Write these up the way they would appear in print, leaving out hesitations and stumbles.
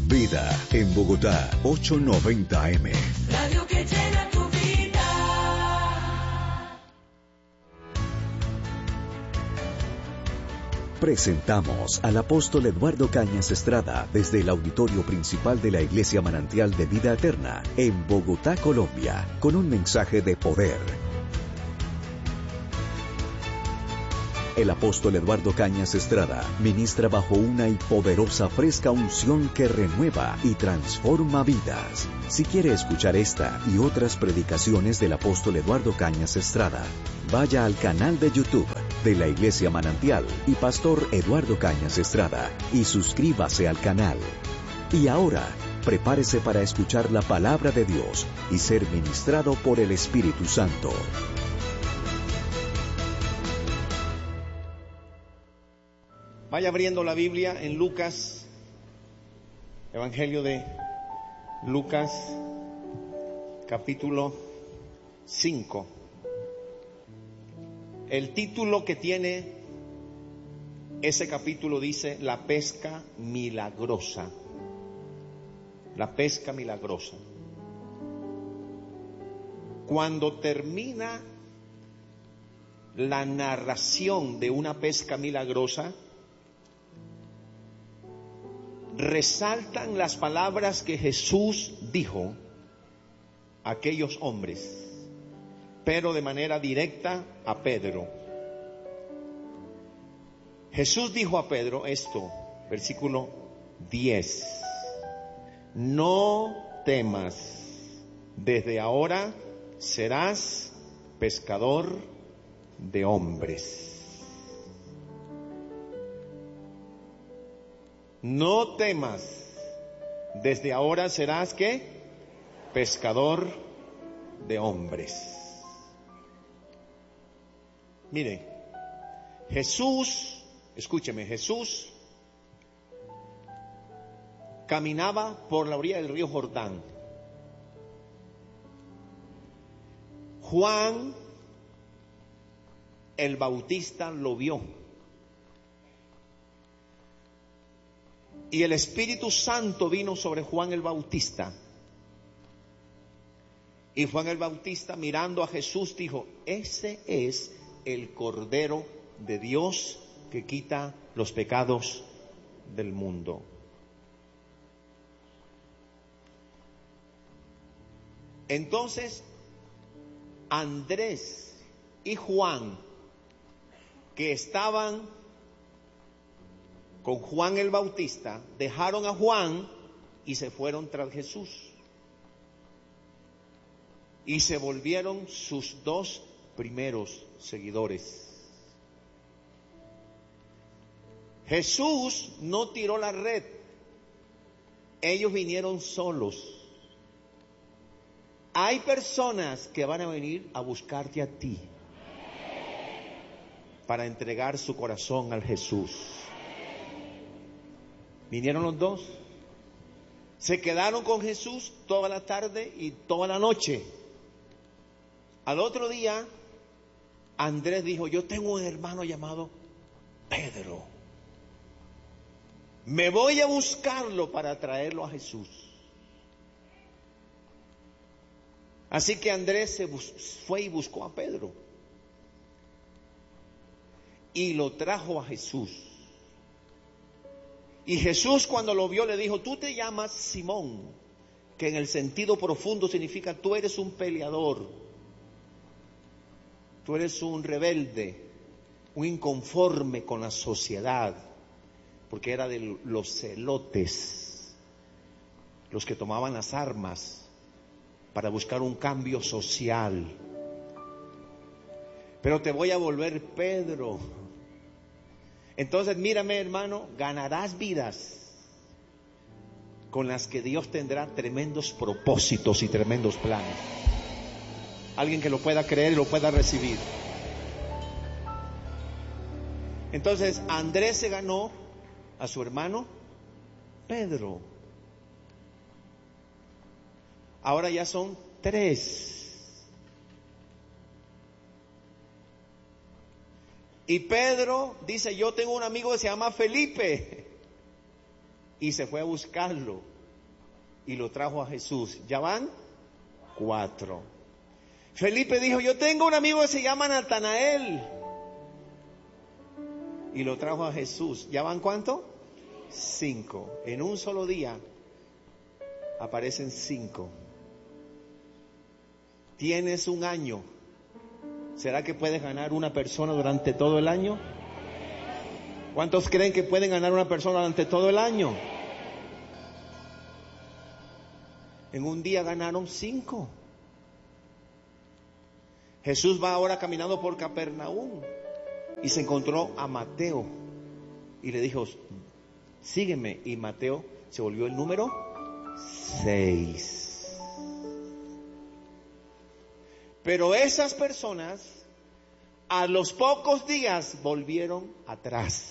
Vida en Bogotá, 890 AM. Radio que llena tu vida. Presentamos al apóstol Eduardo Cañas Estrada desde el auditorio principal de la Iglesia Manantial de Vida Eterna en Bogotá, Colombia, con un mensaje de poder. El apóstol Eduardo Cañas Estrada ministra bajo una y poderosa fresca unción que renueva y transforma vidas. Si quiere escuchar esta y otras predicaciones del apóstol Eduardo Cañas Estrada, vaya al canal de YouTube de la Iglesia Manantial y Pastor Eduardo Cañas Estrada y suscríbase al canal. Y ahora, prepárese para escuchar la palabra de Dios y ser ministrado por el Espíritu Santo. Vaya abriendo la Biblia en Lucas, Evangelio de Lucas, capítulo 5. El título que tiene ese capítulo dice: La pesca milagrosa. La pesca milagrosa. Cuando termina la narración de una pesca milagrosa, resaltan las palabras que Jesús dijo a aquellos hombres, pero de manera directa a Pedro. Jesús dijo a Pedro esto, versículo 10: No temas, desde ahora serás pescador de hombres. No temas, desde ahora serás ¿qué? Pescador de hombres. Mire, Jesús, escúcheme, Jesús caminaba por la orilla del río Jordán. Juan el Bautista lo vio. Y el Espíritu Santo vino sobre Juan el Bautista. Y Juan el Bautista, mirando a Jesús, dijo: ese es el Cordero de Dios que quita los pecados del mundo. Entonces, Andrés y Juan, que estaban con Juan el Bautista, dejaron a Juan y se fueron tras Jesús. Y se volvieron sus dos primeros seguidores. Jesús no tiró la red. Ellos vinieron solos. Hay personas que van a venir a buscarte a ti para entregar su corazón al Jesús. Vinieron los dos, se quedaron con Jesús toda la tarde y toda la noche. Al otro día, Andrés dijo: yo tengo un hermano llamado Pedro, me voy a buscarlo para traerlo a Jesús. Así que Andrés fue y buscó a Pedro y lo trajo a Jesús. Y Jesús, cuando lo vio, le dijo: tú te llamas Simón, que en el sentido profundo significa tú eres un peleador, tú eres un rebelde, un inconforme con la sociedad, porque era de los celotes, los que tomaban las armas para buscar un cambio social. Pero te voy a volver Pedro. Entonces, mírame, hermano, ganarás vidas con las que Dios tendrá tremendos propósitos y tremendos planes. Alguien que lo pueda creer y lo pueda recibir. Entonces, Andrés se ganó a su hermano Pedro. Ahora ya son 3. Y Pedro dice: yo tengo un amigo que se llama Felipe. Y se fue a buscarlo. y lo trajo a Jesús. Ya van 4. Felipe dijo, yo tengo un amigo que se llama Natanael, y lo trajo a Jesús. ¿Ya van cuánto? 5. En un solo día aparecen 5. Tienes un año. ¿Será que puedes ganar una persona durante todo el año? ¿Cuántos creen que pueden ganar una persona durante todo el año? En un día ganaron 5. Jesús va ahora caminando por Capernaum y se encontró a Mateo y le dijo, sígueme. Y Mateo se volvió el número 6. Pero esas personas a los pocos días volvieron atrás.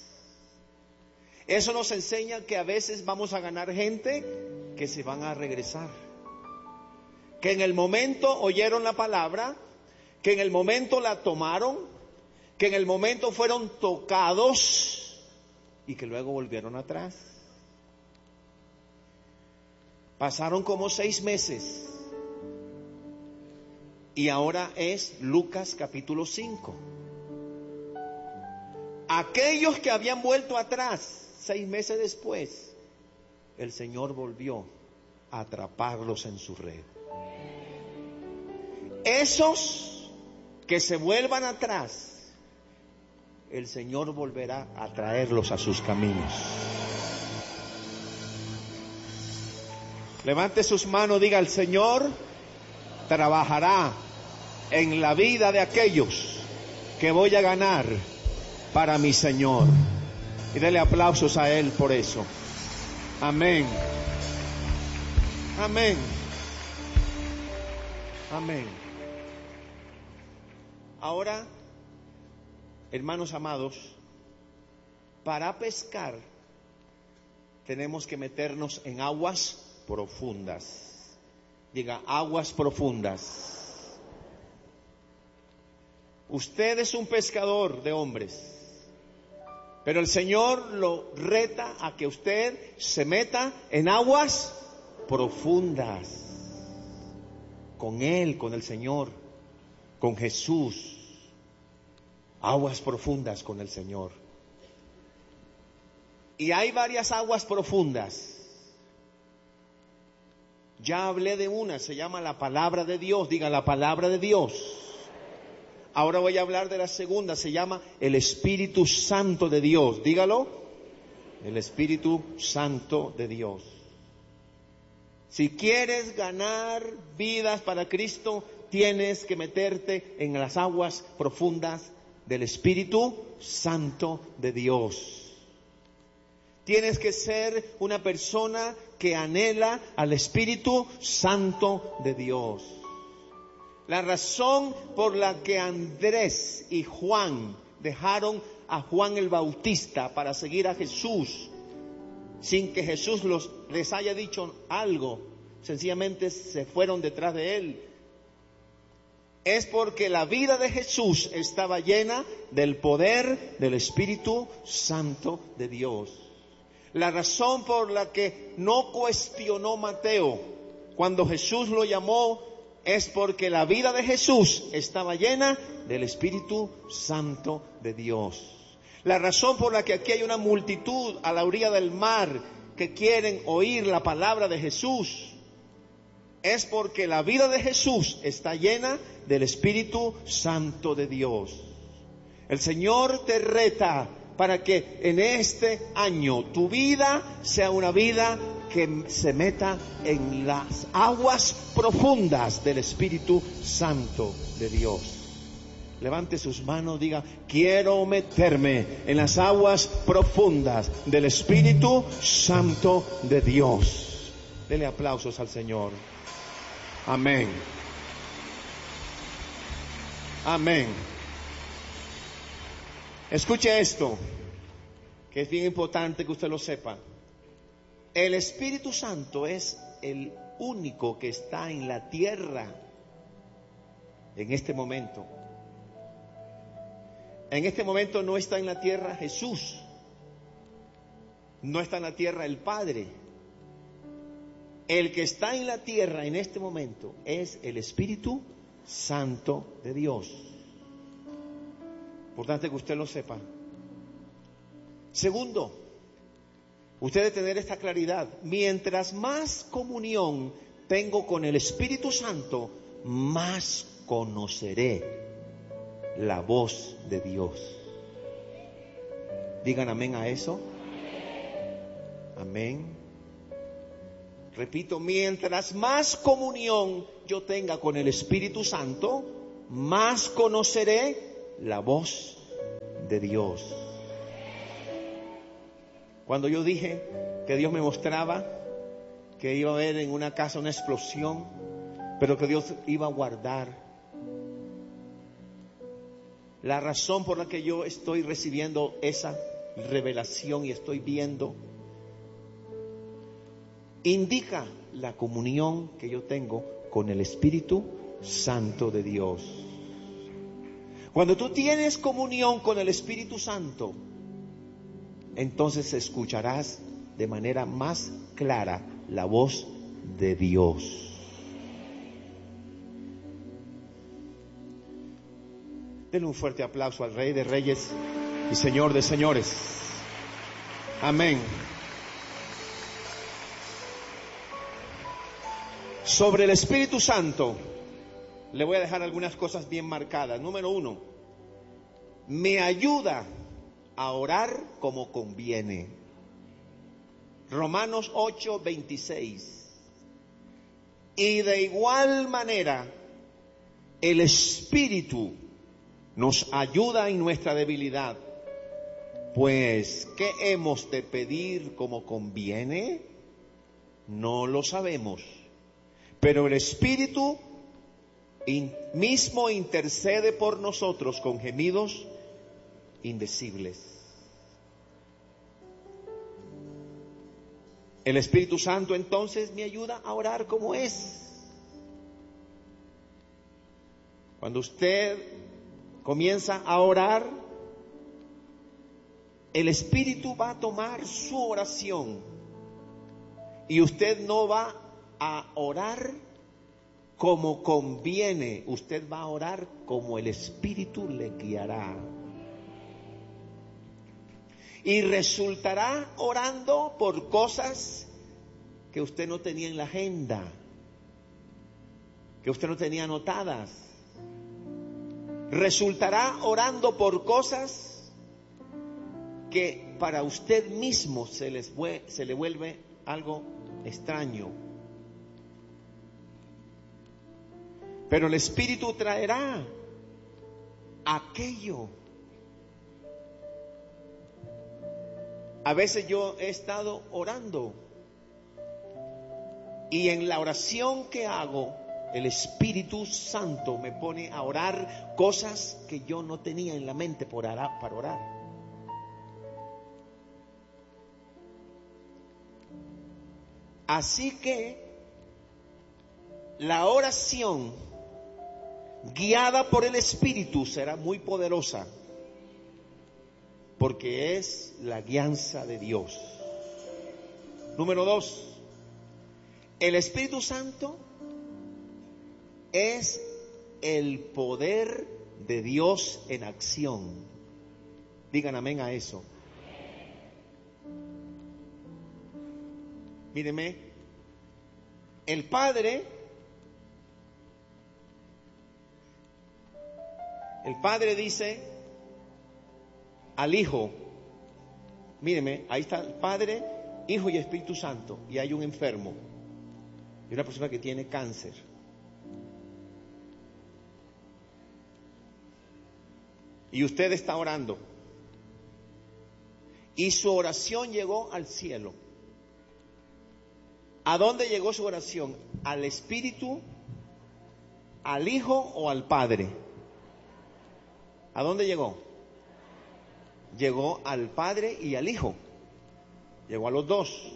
Eso nos enseña que a veces vamos a ganar gente que se van a regresar. Que en el momento oyeron la palabra, que en el momento la tomaron, que en el momento fueron tocados y que luego volvieron atrás. Pasaron como 6 meses y ahora es Lucas capítulo 5. Aquellos que habían vuelto atrás 6 meses después, el Señor volvió a atraparlos en su red. Esos que se vuelvan atrás, el Señor volverá a traerlos a sus caminos. Levante sus manos, diga, el Señor trabajará en la vida de aquellos que voy a ganar para mi Señor. Y dele aplausos a Él por eso. Amén. Amén. Amén. Ahora, hermanos amados, para pescar tenemos que meternos en aguas profundas. Diga, aguas profundas. Usted es un pescador de hombres, pero el Señor lo reta a que usted se meta en aguas profundas. Con Él, con el Señor, con Jesús. Aguas profundas con el Señor. Y hay varias aguas profundas. Ya hablé de una, se llama la palabra de Dios. Diga, la palabra de Dios. Ahora voy a hablar de la segunda, se llama el Espíritu Santo de Dios. Dígalo, el Espíritu Santo de Dios. Si quieres ganar vidas para Cristo, tienes que meterte en las aguas profundas del Espíritu Santo de Dios. Tienes que ser una persona que anhela al Espíritu Santo de Dios. La razón por la que Andrés y Juan dejaron a Juan el Bautista para seguir a Jesús, sin que Jesús les haya dicho algo, sencillamente se fueron detrás de él, es porque la vida de Jesús estaba llena del poder del Espíritu Santo de Dios. La razón por la que no cuestionó Mateo cuando Jesús lo llamó es porque la vida de Jesús estaba llena del Espíritu Santo de Dios. La razón por la que aquí hay una multitud a la orilla del mar que quieren oír la palabra de Jesús es porque la vida de Jesús está llena del Espíritu Santo de Dios. El Señor te reta para que en este año tu vida sea una vida que se meta en las aguas profundas del Espíritu Santo de Dios. Levante sus manos, diga, quiero meterme en las aguas profundas del Espíritu Santo de Dios. Dele aplausos al Señor. Amén. Amén. Escuche esto, que es bien importante que usted lo sepa. El Espíritu Santo es el único que está en la tierra en este momento. En este momento no está en la tierra Jesús, no está en la tierra el Padre, El que está en la tierra en este momento es el Espíritu Santo de Dios. Importante que usted lo sepa. Segundo, usted debe tener esta claridad. Mientras más comunión tengo con el Espíritu Santo, más conoceré la voz de Dios. Digan amén a eso. Amén. Repito, mientras más comunión yo tenga con el Espíritu Santo, más conoceré la voz de Dios. Cuando yo dije que Dios me mostraba que iba a haber en una casa una explosión, pero que Dios iba a guardar, la razón por la que yo estoy recibiendo esa revelación y estoy viendo, indica la comunión que yo tengo con el Espíritu Santo de Dios. Cuando tú tienes comunión con el Espíritu Santo, entonces escucharás de manera más clara la voz de Dios. Denle un fuerte aplauso al Rey de Reyes y Señor de Señores. Amén. Sobre el Espíritu Santo, le voy a dejar algunas cosas bien marcadas. Número 1, me ayuda a orar como conviene. Romanos 8:26. Y de igual manera, el Espíritu nos ayuda en nuestra debilidad. Pues, ¿qué hemos de pedir como conviene? No lo sabemos. Pero el Espíritu mismo intercede por nosotros con gemidos indecibles. El Espíritu Santo entonces me ayuda a orar como es. Cuando usted comienza a orar, el Espíritu va a tomar su oración y usted no va a orar como conviene, usted va a orar como el Espíritu le guiará. Y resultará orando por cosas que usted no tenía en la agenda, que usted no tenía anotadas. Resultará orando por cosas que para usted mismo se le vuelve algo extraño. Pero el Espíritu traerá aquello. A veces yo he estado orando y en la oración que hago, el Espíritu Santo me pone a orar cosas que yo no tenía en la mente para orar. Así que la oración guiada por el Espíritu será muy poderosa, porque es la guianza de Dios. Número 2, el Espíritu Santo es el poder de Dios en acción. Digan amén a eso. Míreme, el Padre dice al Hijo, míreme, ahí está el Padre, Hijo y Espíritu Santo, y hay un enfermo, y una persona que tiene cáncer. Y usted está orando, y su oración llegó al cielo. ¿A dónde llegó su oración? ¿Al Espíritu, al Hijo o al Padre? ¿A dónde llegó? Llegó al Padre y al Hijo. Llegó a los dos.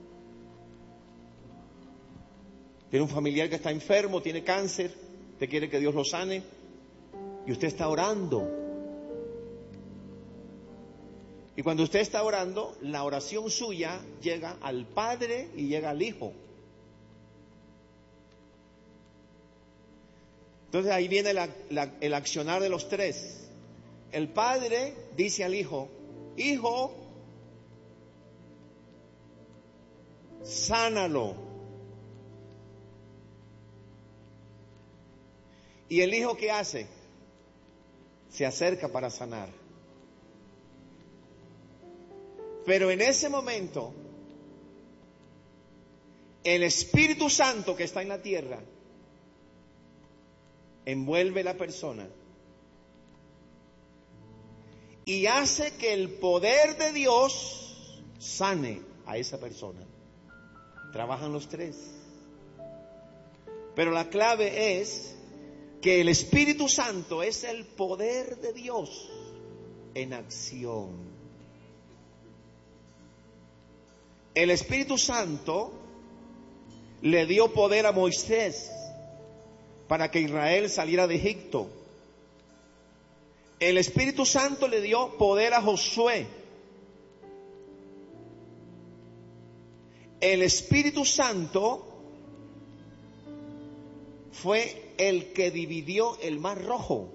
Tiene un familiar que está enfermo, tiene cáncer, usted quiere que Dios lo sane y usted está orando. Y cuando usted está orando, la oración suya llega al Padre y llega al Hijo. Entonces ahí viene el accionar de los tres. El padre dice al hijo: hijo, sánalo. ¿Y el hijo qué hace? Se acerca para sanar. Pero en ese momento, el Espíritu Santo que está en la tierra envuelve a la persona y hace que el poder de Dios sane a esa persona. Trabajan los tres. Pero la clave es que el Espíritu Santo es el poder de Dios en acción. El Espíritu Santo le dio poder a Moisés para que Israel saliera de Egipto. El Espíritu Santo le dio poder a Josué. El Espíritu Santo fue el que dividió el Mar Rojo.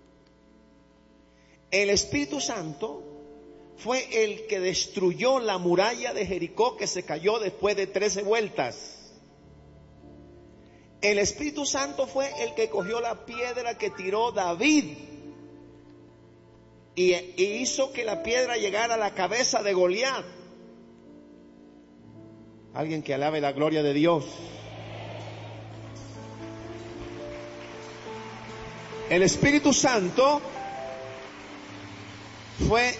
El Espíritu Santo fue el que destruyó la muralla de Jericó, que se cayó después de 13 vueltas. El Espíritu Santo fue el que cogió la piedra que tiró David y hizo que la piedra llegara a la cabeza de Goliat. Alguien que alabe la gloria de Dios. El Espíritu Santo fue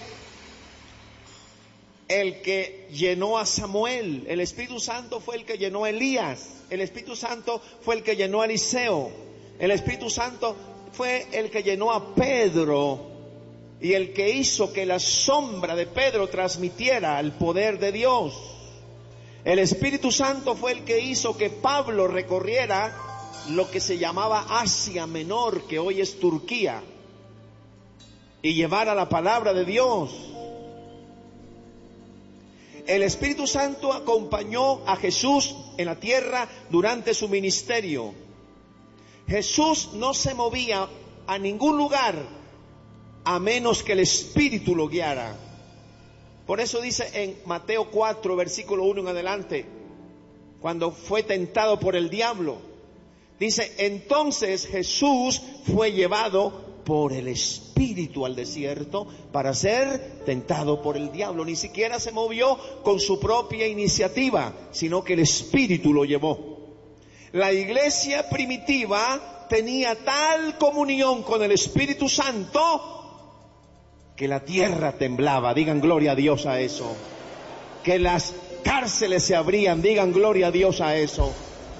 el que llenó a Samuel. El Espíritu Santo fue el que llenó a Elías. El Espíritu Santo fue el que llenó a Eliseo. El Espíritu Santo fue el que llenó a Pedro y el que hizo que la sombra de Pedro transmitiera el poder de Dios. El Espíritu Santo fue el que hizo que Pablo recorriera lo que se llamaba Asia Menor, que hoy es Turquía, y llevara la palabra de Dios. El Espíritu Santo acompañó a Jesús en la tierra durante su ministerio. Jesús no se movía a ningún lugar a menos que el Espíritu lo guiara. Por eso dice en Mateo 4, versículo 1 en adelante, cuando fue tentado por el diablo, dice: entonces Jesús fue llevado por el Espíritu al desierto para ser tentado por el diablo. Ni siquiera se movió con su propia iniciativa, sino que el Espíritu lo llevó. La iglesia primitiva tenía tal comunión con el Espíritu Santo que la tierra temblaba. Digan gloria a Dios a eso. Que las cárceles se abrían. Digan gloria a Dios a eso.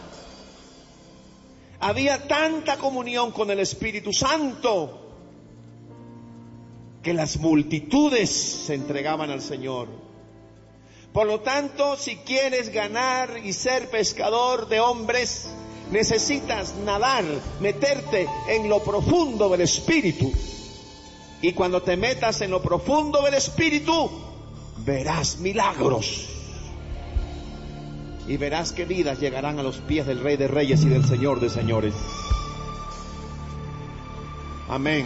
Había tanta comunión con el Espíritu Santo que las multitudes se entregaban al Señor. Por lo tanto, si quieres ganar y ser pescador de hombres, necesitas nadar, meterte en lo profundo del Espíritu. Y cuando te metas en lo profundo del Espíritu, verás milagros. Y verás que vidas llegarán a los pies del Rey de Reyes y del Señor de Señores. Amén.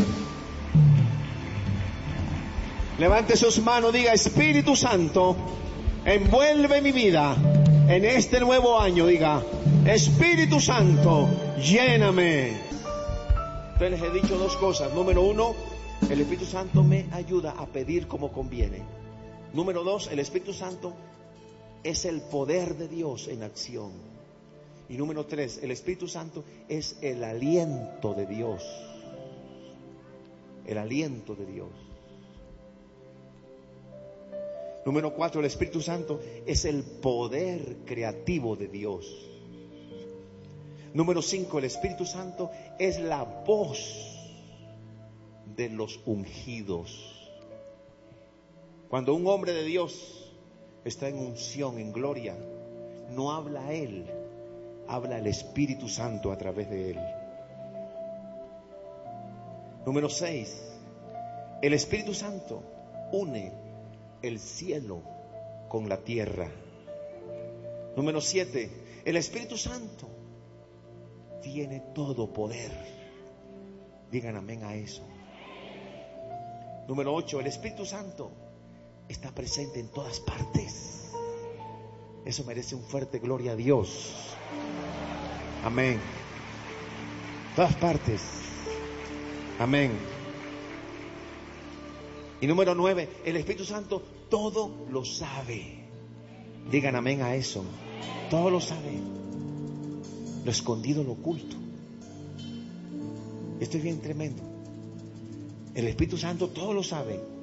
Levante sus manos, diga: Espíritu Santo, envuelve mi vida en este nuevo año. Diga: Espíritu Santo, lléname. Entonces les he dicho dos cosas. Número uno, el Espíritu Santo me ayuda a pedir como conviene. Número dos, el Espíritu Santo es el poder de Dios en acción. Y número tres, el Espíritu Santo es el aliento de Dios. El aliento de Dios. Número cuatro, el Espíritu Santo es el poder creativo de Dios. Número cinco, el Espíritu Santo es la voz de los ungidos. Cuando un hombre de Dios está en unción, en gloria, no habla él, habla el Espíritu Santo a través de él. Número 6, el Espíritu Santo une el cielo con la tierra. Número 7, el Espíritu Santo tiene todo poder. Digan amén a eso. Número 8, el Espíritu Santo está presente en todas partes. Eso merece un fuerte gloria a Dios. Amén. Todas partes. Amén. Y número 9, el Espíritu Santo todo lo sabe. Digan amén a eso. Todo lo sabe. Lo escondido, lo oculto. Esto es bien tremendo. El Espíritu Santo todo lo sabe.